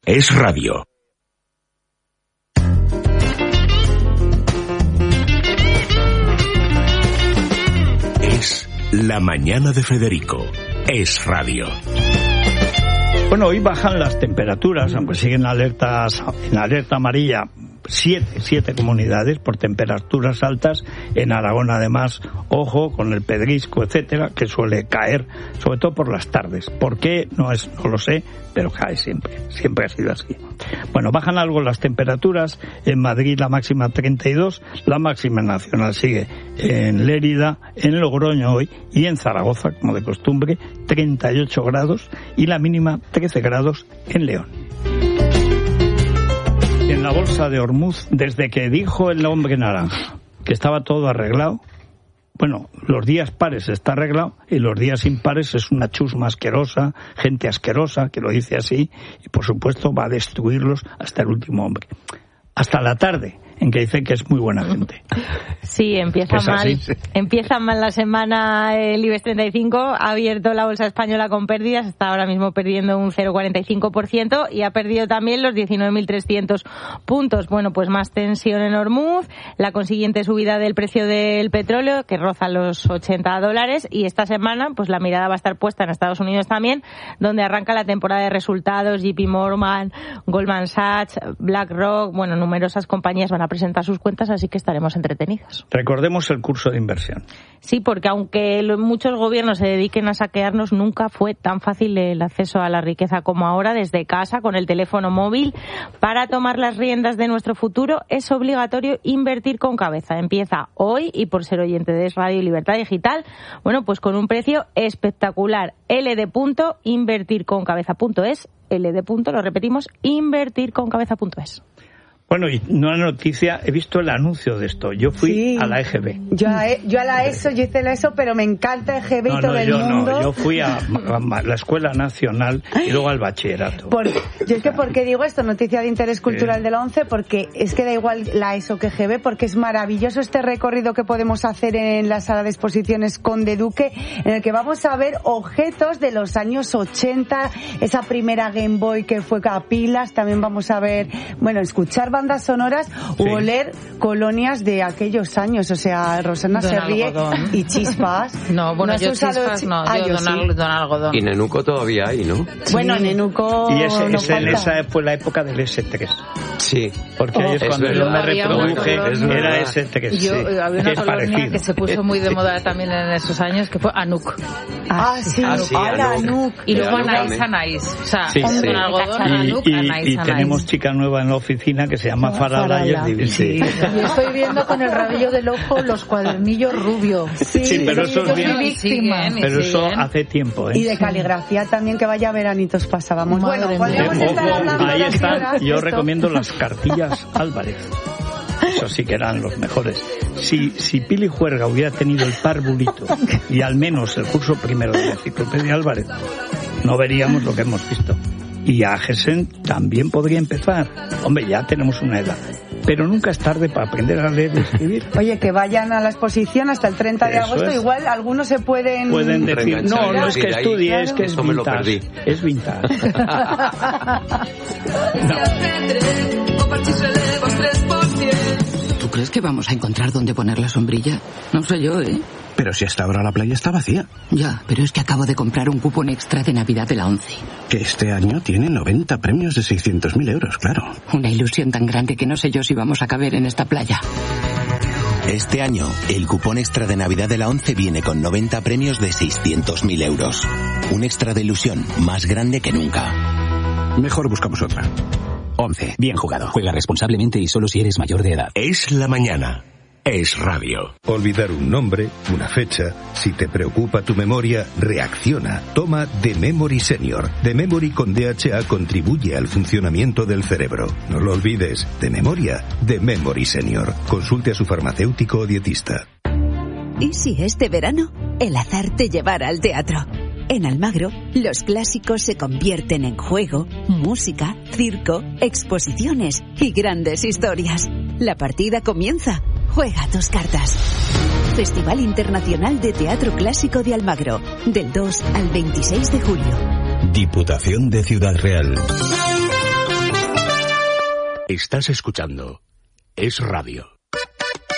Es radio. Es la mañana de Federico. Es radio. Bueno, hoy bajan las temperaturas, aunque siguen en alerta amarilla. Siete comunidades por temperaturas altas. En Aragón, además, ojo con el pedrisco, etcétera, que suele caer, sobre todo por las tardes. ¿Por qué? No lo sé, pero cae siempre ha sido así. Bueno, bajan algo las temperaturas. En Madrid la máxima 32, la máxima nacional sigue en Lérida, en Logroño hoy, y en Zaragoza, como de costumbre, 38 grados, y la mínima 13 grados en León. En la bolsa de Hormuz, desde que dijo el hombre naranja que estaba todo arreglado, bueno, los días pares está arreglado y los días impares es una chusma asquerosa, gente asquerosa, que lo dice así, y por supuesto va a destruirlos hasta el último hombre. Hasta la tarde, en que dice que es muy buena gente. Sí, empieza mal la semana el IBEX 35, ha abierto la bolsa española con pérdidas, está ahora mismo perdiendo un 0,45% y ha perdido también los 19.300 puntos. Bueno, pues más tensión en Hormuz, la consiguiente subida del precio del petróleo, que roza los $80, y esta semana pues la mirada va a estar puesta en Estados Unidos también, donde arranca la temporada de resultados. JP Morgan, Goldman Sachs, BlackRock, bueno, numerosas compañías van a presentar sus cuentas, así que estaremos entretenidos. Recordemos el curso de inversión. Sí, porque aunque muchos gobiernos se dediquen a saquearnos, nunca fue tan fácil el acceso a la riqueza como ahora, desde casa, con el teléfono móvil. Para tomar las riendas de nuestro futuro es obligatorio invertir con cabeza. Empieza hoy, y por ser oyente de Radio Libertad Digital, bueno, pues con un precio espectacular. ld.invertirconcabeza.es, lo repetimos, invertirconcabeza.es. Bueno, y una noticia, he visto el anuncio de esto. Yo fui a la EGB. Yo a la ESO, yo hice la ESO, pero me encanta EGB y todo el mundo. Yo fui a la Escuela Nacional y luego al bachillerato. Yo es que, ¿por qué digo esto? Noticia de interés cultural de la ONCE, porque es que da igual la ESO que EGB, porque es maravilloso este recorrido que podemos hacer en la sala de exposiciones Conde Duque, en el que vamos a ver objetos de los años 80, esa primera Game Boy que fue a pilas, también vamos a ver, bueno, escuchar bandas sonoras u oler colonias de aquellos años, o sea, Rosana se ríe y Chispas. No, bueno, yo Chispas no, yo don Algodón. Y Nenuco todavía hay, ¿no? Bueno, Nenuco y esa fue la época del S3. Sí. Porque ahí es cuando yo me reproduje, era S3. Había una colonia que se puso muy de moda también en esos años, que fue Anuk. Anuk. Y luego Anais. O sea, don Algodón, Anuk, Anais. Y tenemos chica nueva en la oficina que se llama Farala. Sí. Y estoy viendo con el rabillo del ojo los cuadernillos rubios. Sí, pero eso es bien. Víctima. Pero eso hace tiempo, ¿eh? Y de caligrafía también, que vaya veranitos pasábamos. Bueno, podríamos estar hablando ahí de están. Yo recomiendo las cartillas Álvarez. Eso sí que eran los mejores. Si Pili Juerga hubiera tenido el parvulito y al menos el curso primero de la Enciclopedia Álvarez, no veríamos lo que hemos visto. Y a Gesen también podría empezar. Hombre, ya tenemos una edad. Pero nunca es tarde para aprender a leer y escribir. Oye, que vayan a la exposición hasta el 30 de agosto. Igual algunos se pueden decir, no es que estudie, claro. Es que es vintage. Es vintage. ¿Tú crees que vamos a encontrar dónde poner la sombrilla? No sé yo, ¿eh? Pero si hasta ahora la playa está vacía. Ya, pero es que acabo de comprar un cupón extra de Navidad de la ONCE. Que este año tiene 90 premios de 600.000 euros, claro. Una ilusión tan grande que no sé yo si vamos a caber en esta playa. Este año, el cupón extra de Navidad de la ONCE viene con 90 premios de 600.000 euros. Un extra de ilusión más grande que nunca. Mejor buscamos otra. ONCE. Bien jugado. Juega responsablemente y solo si eres mayor de edad. Es la mañana. Es radio. Olvidar un nombre, una fecha. Si te preocupa tu memoria, reacciona. Toma The Memory Senior. The Memory con DHA contribuye al funcionamiento del cerebro. No lo olvides. De memoria, The Memory Senior. Consulte a su farmacéutico o dietista. ¿Y si este verano el azar te llevara al teatro? En Almagro, los clásicos se convierten en juego, música, circo, exposiciones y grandes historias. La partida comienza. Juega tus cartas. Festival Internacional de Teatro Clásico de Almagro, del 2 al 26 de julio. Diputación de Ciudad Real. Estás escuchando Es Radio.